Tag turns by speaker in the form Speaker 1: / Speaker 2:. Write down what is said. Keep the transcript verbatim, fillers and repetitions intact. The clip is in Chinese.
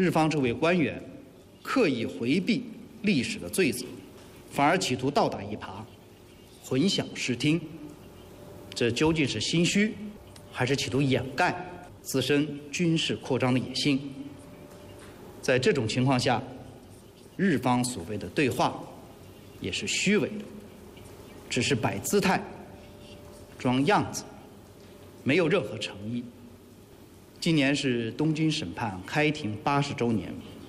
Speaker 1: 日方这位官员刻意回避历史的罪责，反而企图倒打一耙，混淆视听，这究竟是心虚，还是企图掩盖自身军事扩张的野心？在这种情况下，日方所谓的对话也是虚伪的，只是摆姿态、装样子，没有任何诚意。今年是东京审判开庭八十周年，